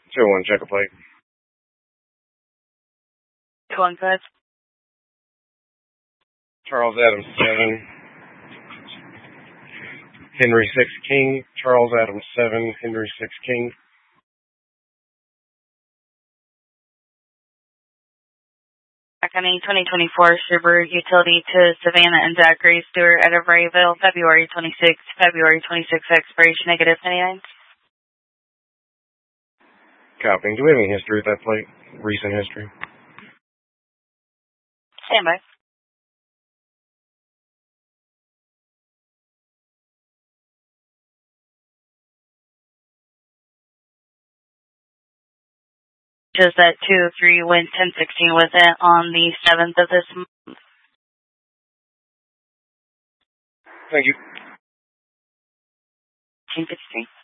201, check a plate. 215. Charles Adams 7. Henry 6 King. Charles Adams 7. Henry 6 King. County 2024 Subaru Utility to Savannah and Zachary Stewart out of Rayville, February 26, expiration -29. Copying. Do we have any history with that plate? Recent history? Stand by. Just that 203 when 1016 was it on the 7th of this month. Thank you. 1053.